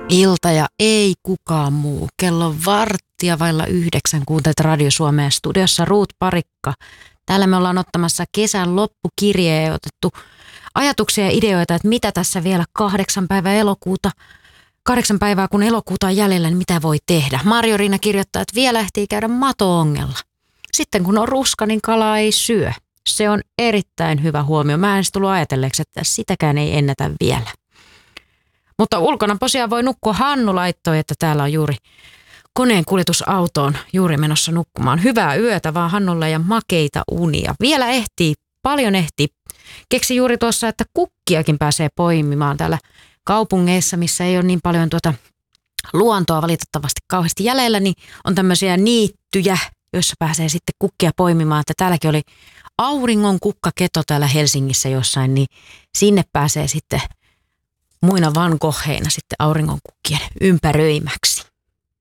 Ilta ja ei kukaan muu. Kello on 8:15. Kuuntelet Radio Suomea, studiossa Ruut Parikka. Täällä me ollaan ottamassa kesän loppukirjeen ja otettu ajatuksia ja ideoita, että mitä tässä vielä 8 päivää elokuuta, 8 päivää kun elokuuta on jäljellä, niin mitä voi tehdä. Marjo-Riina kirjoittaa, että vielä ehtii käydä mato-ongella. Sitten kun on ruska, niin kalaa ei syö. Se on erittäin hyvä huomio. Mä en tullut ajatelleeksi, että sitäkään ei ennätä vielä. Mutta ulkona tosiaan voi nukkua. Hannu laittoi, että täällä on juuri koneen kuljetusautoon juuri menossa nukkumaan. Hyvää yötä vaan Hannulle ja makeita unia. Vielä ehtii, paljon ehtii. Keksi juuri tuossa, että kukkiakin pääsee poimimaan täällä kaupungeissa, missä ei ole niin paljon luontoa valitettavasti kauheasti jäljellä, niin on tämmöisiä niittyjä, joissa pääsee sitten kukkia poimimaan. Että täälläkin oli auringon kukkaketo täällä Helsingissä jossain, niin sinne pääsee sitten muina vankoheina sitten auringonkukkien ympäröimäksi.